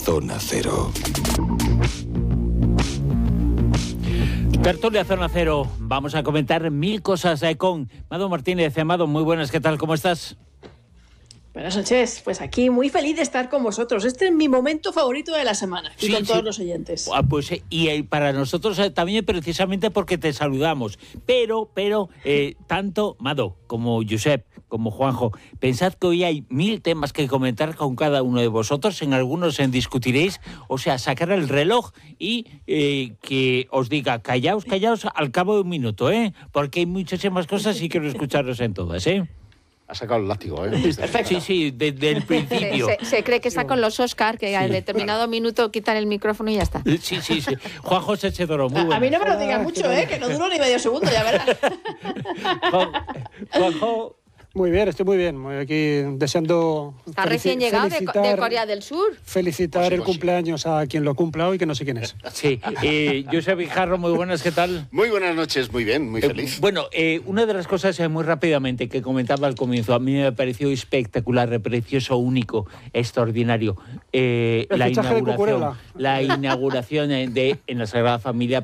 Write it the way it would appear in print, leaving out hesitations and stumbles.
Zona Cero. Tertulia Zona Cero. Vamos a comentar mil cosas con Mado Martínez. Mado, muy buenas, ¿qué tal? ¿Cómo estás? Buenas noches, pues aquí muy feliz de estar con vosotros. Este es mi momento favorito de la semana, y con todos los oyentes. Pues y para nosotros también, precisamente porque te saludamos. Pero tanto Mado como Josep, como Juanjo, pensad que hoy hay 1000 temas que comentar con cada uno de vosotros. En algunos discutiréis, o sea, sacar el reloj y que os diga, callaos al cabo de un minuto, porque hay muchísimas cosas y quiero escucharos en todas, Ha sacado el látigo, Perfecto. Sí, desde el principio. Se cree que está con los Oscar, que a determinado minuto quitan el micrófono y ya está. Sí. Juanjo Sechedoro, muy bueno. A mí no me lo diga mucho, que no duro ni medio segundo, ya verás. Juanjo. Muy bien, estoy muy bien. Aquí deseando... Está recién llegado de Corea del Sur. Felicitar el cumpleaños a quien lo cumpla hoy, que no sé quién es. Sí. Josep Guijarro, muy buenas, ¿qué tal? Muy buenas noches, muy bien, muy feliz. Una de las cosas muy rápidamente que comentaba al comienzo, a mí me pareció espectacular, precioso, único, extraordinario. La inauguración en la Sagrada Familia,